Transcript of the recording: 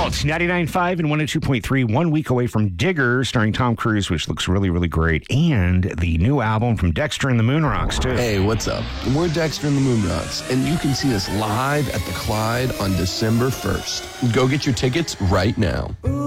It's 99.5 and 102.3, 1 week away from Digger, starring Tom Cruise, which looks really, really great, and the new album from Dexter and the Moonrocks, too. Hey, what's up? We're Dexter and the Moonrocks, and you can see us live at the Clyde on December 1st. Go get your tickets right now.